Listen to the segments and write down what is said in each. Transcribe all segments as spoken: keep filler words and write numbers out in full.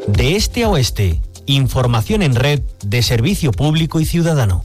De este a oeste, información en red de servicio público y ciudadano.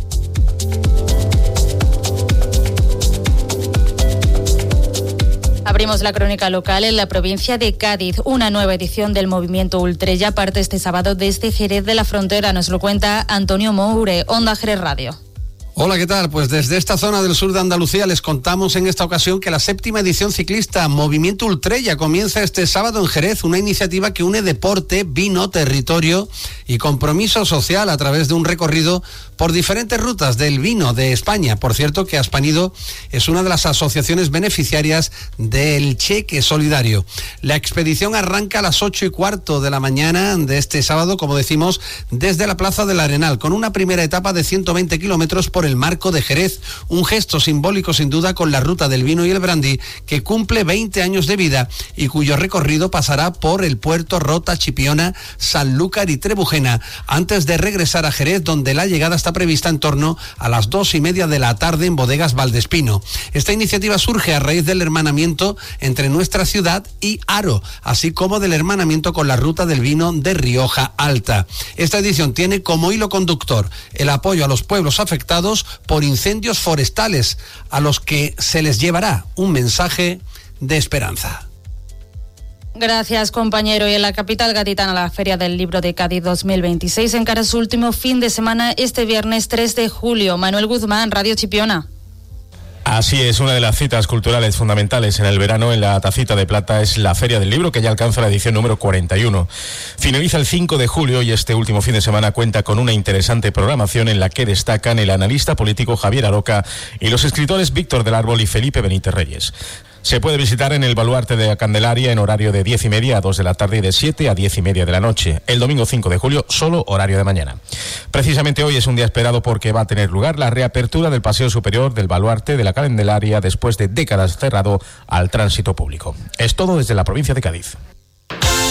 Abrimos la crónica local en la provincia de Cádiz. Una nueva edición del movimiento Ultrella parte este sábado desde Jerez de la Frontera. Nos lo cuenta Antonio Moure, Onda Jerez Radio. Hola, ¿qué tal? Pues desde esta zona del sur de Andalucía les contamos en esta ocasión que la séptima edición ciclista Movimiento Ultrella comienza este sábado en Jerez, una iniciativa que une deporte, vino, territorio y compromiso social a través de un recorrido por diferentes rutas del vino de España. Por cierto, que Aspanido es una de las asociaciones beneficiarias del Cheque Solidario. La expedición arranca a las ocho y cuarto de la mañana de este sábado, como decimos, desde la Plaza del Arenal, con una primera etapa de ciento veinte kilómetros por el marco de Jerez, un gesto simbólico sin duda con la ruta del vino y el brandy que cumple veinte años de vida y cuyo recorrido pasará por el Puerto, Rota, Chipiona, Sanlúcar y Trebujena, antes de regresar a Jerez, donde la llegada está prevista en torno a las dos y media de la tarde en Bodegas Valdespino. Esta iniciativa surge a raíz del hermanamiento entre nuestra ciudad y Haro, así como del hermanamiento con la ruta del vino de Rioja Alta. Esta edición tiene como hilo conductor el apoyo a los pueblos afectados por incendios forestales, a los que se les llevará un mensaje de esperanza. Gracias, compañero. Y en la capital gaditana, la Feria del Libro de Cádiz dos mil veintiséis encara su último fin de semana este viernes tres de julio. Manuel Guzmán, Radio Chipiona. Así es, una de las citas culturales fundamentales en el verano en la Tacita de Plata es la Feria del Libro, que ya alcanza la edición número cuarenta y uno. Finaliza el cinco de julio y este último fin de semana cuenta con una interesante programación en la que destacan el analista político Javier Aroca y los escritores Víctor del Árbol y Felipe Benítez Reyes. Se puede visitar en el Baluarte de la Candelaria en horario de diez y media a dos de la tarde y de siete a diez y media de la noche. El domingo cinco de julio, solo horario de mañana. Precisamente hoy es un día esperado porque va a tener lugar la reapertura del Paseo Superior del Baluarte de la Candelaria después de décadas cerrado al tránsito público. Es todo desde la provincia de Cádiz.